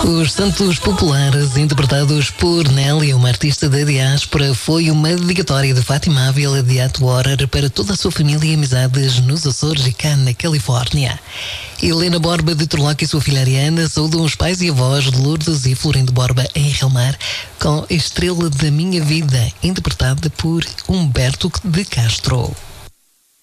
Os Santos Populares, interpretados por Nélia, uma artista da diáspora, foi uma dedicatória de Fátima Ávila de Atwater para toda a sua família e amizades nos Açores e cá na Califórnia. Helena Borba de Turlock e sua filha Ariana saúdam os pais e avós de Lourdes e Florindo Borba em Relmar com Estrela da Minha Vida, interpretada por Humberto de Castro.